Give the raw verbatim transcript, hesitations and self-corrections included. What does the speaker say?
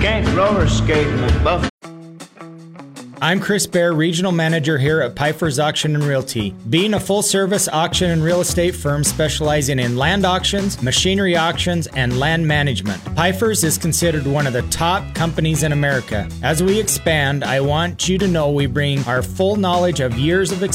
skank roller skating with Buff. I'm Chris Bear, Regional Manager here at Piper's Auction and Realty. Being a full-service auction and real estate firm specializing in land auctions, machinery auctions, and land management, Piper's is considered one of the top companies in America. As we expand, I want you to know we bring our full knowledge of years of experience